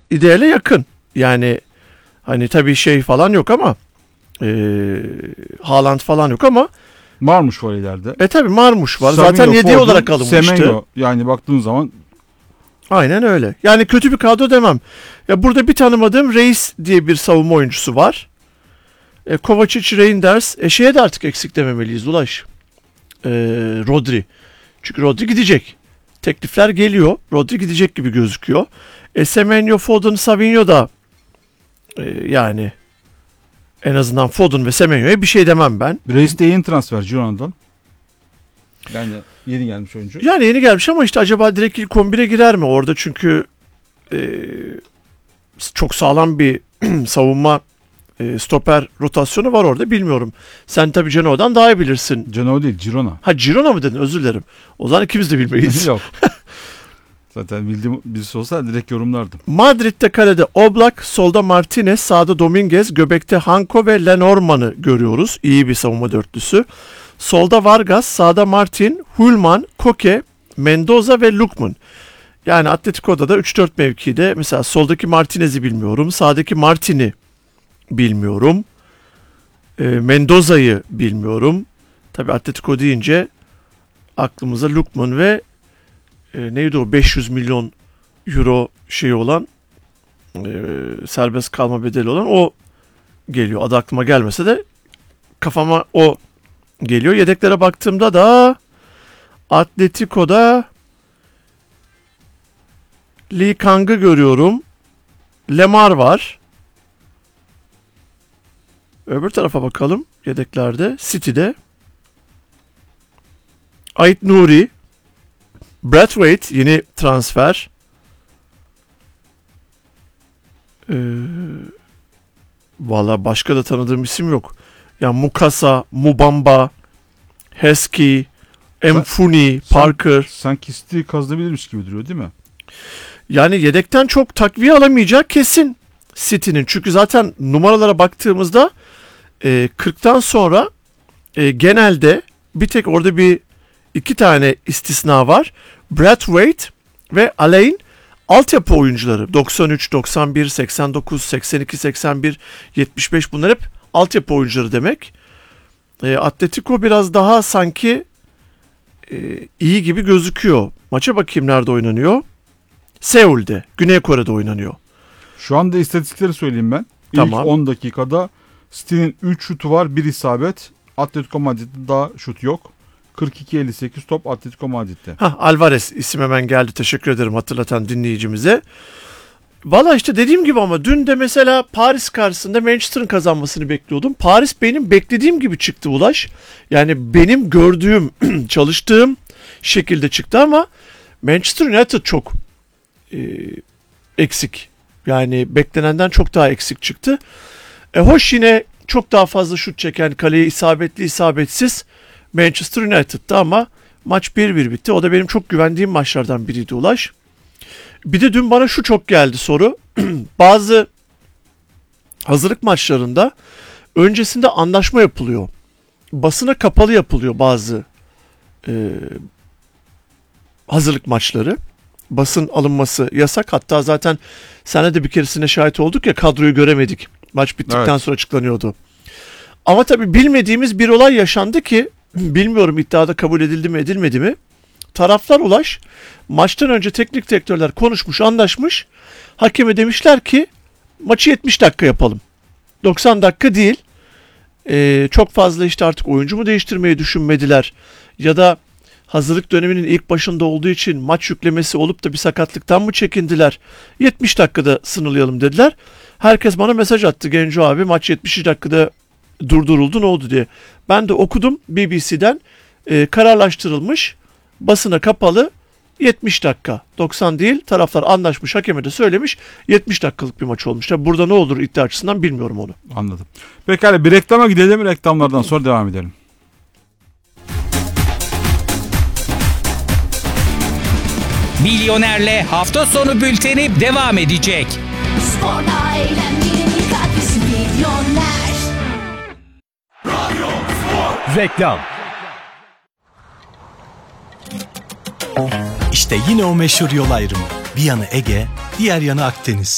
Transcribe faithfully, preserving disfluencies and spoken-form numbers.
ideale yakın. Yani hani tabii şey falan yok ama e, Haaland falan yok ama Marmuş var ileride. E tabii Marmuş var. Savinho, Zaten yediği Foden, olarak alınmıştı. Semenyo. Yani baktığın zaman aynen öyle. Yani kötü bir kadro demem. Ya burada bir tanımadığım Reis diye bir savunma oyuncusu var. E, Kovacic, Reinders. E, şeye de artık eksik dememeliyiz Ulaş. E, Rodri. Çünkü Rodri gidecek. Teklifler geliyor. Rodri gidecek gibi gözüküyor. E, Semenyo, Foden, Savinho da e, yani en azından Foden ve Semenyo'ya bir şey demem ben. Reis de yeni transfer Girona'dan. Yani yeni gelmiş oyuncu. Yani yeni gelmiş ama işte acaba direkt ilk on bire girer mi orada? Çünkü e, çok sağlam bir savunma e, stoper rotasyonu var orada, bilmiyorum. Sen tabii Genoa'dan daha iyi bilirsin. Genoa değil, Girona. Ha, Girona mı dedin? Özür dilerim. O zaman ikimiz de bilmeyiz. Yok. Zaten bildiğim birisi olsa direkt yorumlardım. Madrid'de kalede Oblak, solda Martinez, sağda Dominguez, göbekte Hanko ve Lenormand'ı görüyoruz. İyi bir savunma dörtlüsü. Solda Vargas, sağda Martin, Hulman, Koke, Mendoza ve Lukman. Yani Atletico'da da üç dört mevkide mesela soldaki Martinez'i bilmiyorum. Sağdaki Martin'i bilmiyorum. E, Mendoza'yı bilmiyorum. Tabii Atletico deyince aklımıza Lukman ve e, neydi o beş yüz milyon euro şeyi olan e, serbest kalma bedeli olan o geliyor. Adı aklıma gelmese de kafama o geliyor. Yedeklere baktığımda da Atletico'da Lee Kang'ı görüyorum. Lemar var. Öbür tarafa bakalım yedeklerde. City'de Ait Nuri, Braithwaite yeni transfer. Ee, Valla başka da tanıdığım isim yok. Ya yani Mukasa, Mubamba, Heskey, Mfuni, Parker. Sanki City kazanabilirmiş gibi duruyor değil mi? Yani yedekten çok takviye alamayacak kesin City'nin. Çünkü zaten numaralara baktığımızda e, kırktan sonra e, genelde bir tek orada bir iki tane istisna var. Braithwaite ve Alain altyapı oyuncuları. doksan üç, doksan bir, seksen dokuz, seksen iki, seksen bir, yetmiş beş bunlar hep altyapı oyuncuları demek. E, Atletico biraz daha sanki e, iyi gibi gözüküyor. Maça bakayım nerede oynanıyor. Seul'de, Güney Kore'de oynanıyor. Şu anda istatistikleri söyleyeyim ben. Tamam. İlk on dakikada City'nin üç şutu var, bir isabet. Atletico Madrid'de daha şut yok. kırk iki elli sekiz top Atletico Madrid'de. Hah, Alvarez isim hemen geldi. Teşekkür ederim hatırlatan dinleyicimize. Valla işte dediğim gibi ama dün de mesela Paris karşısında Manchester'ın kazanmasını bekliyordum. Paris benim beklediğim gibi çıktı Ulaş. Yani benim gördüğüm, çalıştığım şekilde çıktı ama Manchester United çok e, eksik. Yani beklenenden çok daha eksik çıktı. E hoş yine çok daha fazla şut çeken, kaleye isabetli isabetsiz Manchester United'da ama maç bir bir bitti. O da benim çok güvendiğim maçlardan biriydi Ulaş. Bir de dün bana şu çok geldi soru. Bazı hazırlık maçlarında öncesinde anlaşma yapılıyor. Basına kapalı yapılıyor bazı e, hazırlık maçları. Basın alınması yasak. Hatta zaten senle de bir keresine şahit olduk ya, kadroyu göremedik. Maç bittikten evet. sonra açıklanıyordu. Ama tabii bilmediğimiz bir olay yaşandı ki bilmiyorum iddiada kabul edildi mi edilmedi mi. Taraflar Ulaş maçtan önce teknik direktörler konuşmuş, anlaşmış. Hakeme demişler ki maçı yetmiş dakika yapalım. doksan dakika değil. Ee, çok fazla işte artık oyuncu mu değiştirmeyi düşünmediler. Ya da hazırlık döneminin ilk başında olduğu için maç yüklemesi olup da bir sakatlıktan mı çekindiler? yetmiş dakikada sınırlayalım dediler. Herkes bana mesaj attı, Genco abi maç yetmiş dakikada durduruldu ne oldu diye. Ben de okudum B B C'den e, kararlaştırılmış, basına kapalı yetmiş dakika, doksan değil, taraflar anlaşmış, hakeme de söylemiş, yetmiş dakikalık bir maç olmuş. Tabi burada ne olur iddia açısından bilmiyorum onu. Anladım. Pekala, bir reklama gidelim, reklamlardan sonra devam edelim. Milyoner'le hafta sonu bülteni devam edecek. Sporla eğlenmenin katkısı Milyoner. Radyo Spor. Reklam. İşte yine o meşhur yol ayrımı. Bir yanı Ege, diğer yanı Akdeniz.